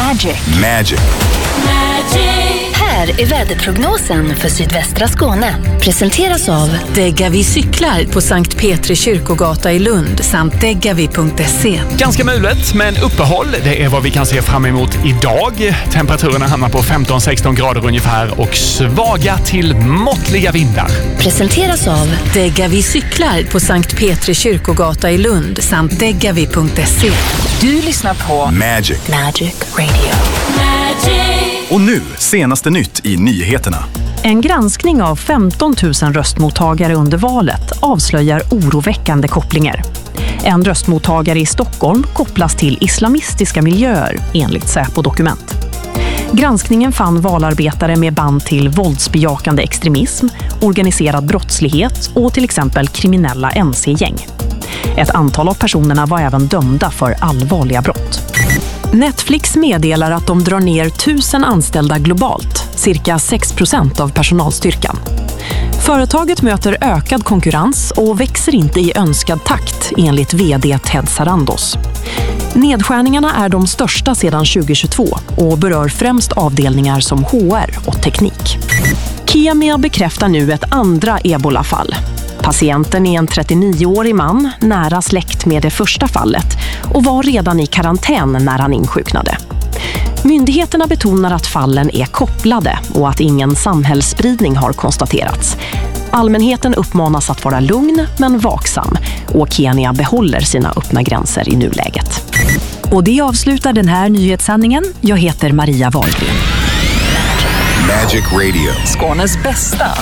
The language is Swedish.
Magic. Här är väderprognosen för sydvästra Skåne. Presenteras av Degavi cyklar på Sankt Petri kyrkogata i Lund samt degavi.se. Ganska mulet, men uppehåll. Det är vad vi kan se fram emot idag. Temperaturerna hamnar på 15-16 grader ungefär och svaga till måttliga vindar. Presenteras av Degavi cyklar på Sankt Petri kyrkogata i Lund samt degavi.se. Du lyssnar på Magic Radio. Och nu, senaste nytt i nyheterna. En granskning av 15 000 röstmottagare under valet avslöjar oroväckande kopplingar. En röstmottagare i Stockholm kopplas till islamistiska miljöer enligt Säpo-dokument. Granskningen fann valarbetare med band till våldsbejakande extremism, organiserad brottslighet och till exempel kriminella MC-gäng. Ett antal av personerna var även dömda för allvarliga brott. Netflix meddelar att de drar ner 1000 anställda globalt, cirka 6% av personalstyrkan. Företaget möter ökad konkurrens och växer inte i önskad takt, enligt vd Ted Sarandos. Nedskärningarna är de största sedan 2022 och berör främst avdelningar som HR och teknik. Kemia bekräftar nu ett andra Ebola-fall. Patienten är en 39-årig man, nära släkt med det första fallet, och var redan i karantän när han insjuknade. Myndigheterna betonar att fallen är kopplade och att ingen samhällsspridning har konstaterats. Allmänheten uppmanas att vara lugn men vaksam, och Kenya behåller sina öppna gränser i nuläget. Och det avslutar den här nyhetssändningen. Jag heter Maria Wahlgren. Magic Radio. Skånes bästa